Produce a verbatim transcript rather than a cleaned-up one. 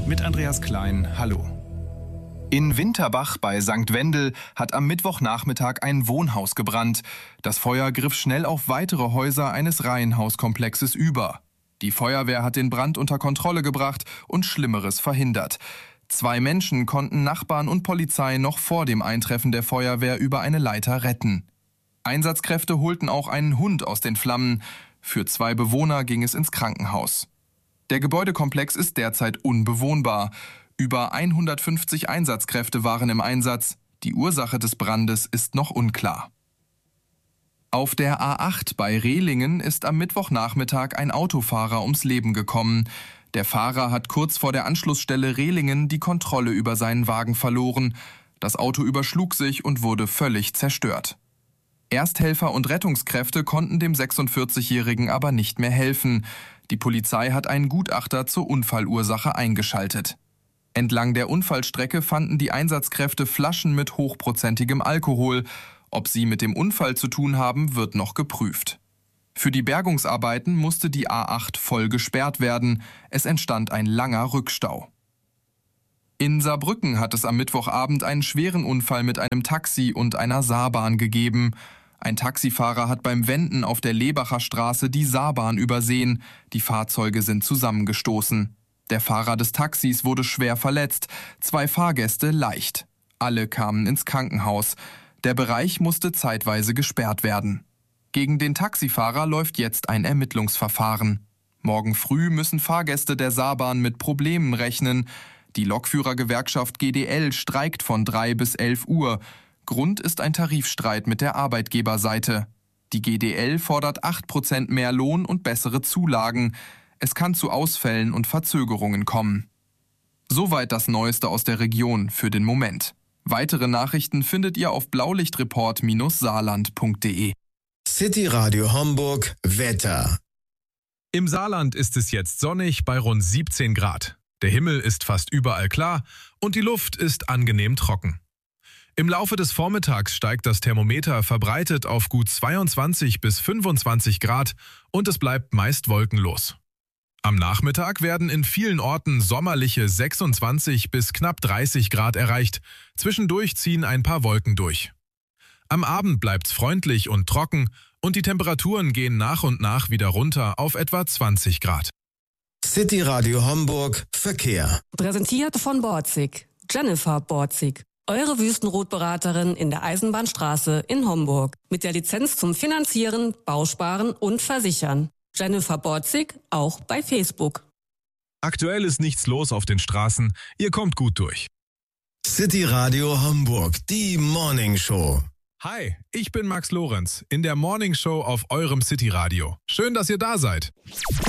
mit Andreas Klein. Hallo. In Winterbach bei Sankt Wendel hat am Mittwochnachmittag ein Wohnhaus gebrannt. Das Feuer griff schnell auf weitere Häuser eines Reihenhauskomplexes über. Die Feuerwehr hat den Brand unter Kontrolle gebracht und Schlimmeres verhindert. Zwei Menschen konnten Nachbarn und Polizei noch vor dem Eintreffen der Feuerwehr über eine Leiter retten. Einsatzkräfte holten auch einen Hund aus den Flammen. Für zwei Bewohner ging es ins Krankenhaus. Der Gebäudekomplex ist derzeit unbewohnbar. Über hundertfünfzig Einsatzkräfte waren im Einsatz. Die Ursache des Brandes ist noch unklar. Auf der A acht bei Rehlingen ist am Mittwochnachmittag ein Autofahrer ums Leben gekommen. Der Fahrer hat kurz vor der Anschlussstelle Rehlingen die Kontrolle über seinen Wagen verloren. Das Auto überschlug sich und wurde völlig zerstört. Ersthelfer und Rettungskräfte konnten dem sechsundvierzigjährigen aber nicht mehr helfen. Die Polizei hat einen Gutachter zur Unfallursache eingeschaltet. Entlang der Unfallstrecke fanden die Einsatzkräfte Flaschen mit hochprozentigem Alkohol. Ob sie mit dem Unfall zu tun haben, wird noch geprüft. Für die Bergungsarbeiten musste die A acht voll gesperrt werden. Es entstand ein langer Rückstau. In Saarbrücken hat es am Mittwochabend einen schweren Unfall mit einem Taxi und einer Saarbahn gegeben. Ein Taxifahrer hat beim Wenden auf der Lebacher Straße die Saarbahn übersehen. Die Fahrzeuge sind zusammengestoßen. Der Fahrer des Taxis wurde schwer verletzt, zwei Fahrgäste leicht. Alle kamen ins Krankenhaus. Der Bereich musste zeitweise gesperrt werden. Gegen den Taxifahrer läuft jetzt ein Ermittlungsverfahren. Morgen früh müssen Fahrgäste der Saarbahn mit Problemen rechnen. Die Lokführergewerkschaft G D L streikt von drei bis elf Uhr. Grund ist ein Tarifstreit mit der Arbeitgeberseite. Die G D L fordert acht Prozent mehr Lohn und bessere Zulagen. Es kann zu Ausfällen und Verzögerungen kommen. Soweit das Neueste aus der Region für den Moment. Weitere Nachrichten findet ihr auf blaulichtreport Bindestrich saarland Punkt de. City Radio Homburg Wetter. Im Saarland ist es jetzt sonnig bei rund siebzehn Grad. Der Himmel ist fast überall klar und die Luft ist angenehm trocken. Im Laufe des Vormittags steigt das Thermometer verbreitet auf gut zweiundzwanzig bis fünfundzwanzig Grad und es bleibt meist wolkenlos. Am Nachmittag werden in vielen Orten sommerliche sechsundzwanzig bis knapp dreißig Grad erreicht. Zwischendurch ziehen ein paar Wolken durch. Am Abend bleibt's freundlich und trocken und die Temperaturen gehen nach und nach wieder runter auf etwa zwanzig Grad. City Radio Homburg Verkehr. Präsentiert von Borzig. Jennifer Borzig. Eure Wüstenrotberaterin in der Eisenbahnstraße in Homburg. Mit der Lizenz zum Finanzieren, Bausparen und Versichern. Jennifer Borzig, auch bei Facebook. Aktuell ist nichts los auf den Straßen. Ihr kommt gut durch. City Radio Homburg, die Morning Show. Hi, ich bin Max Lorenz in der Morning Show auf eurem City Radio. Schön, dass ihr da seid.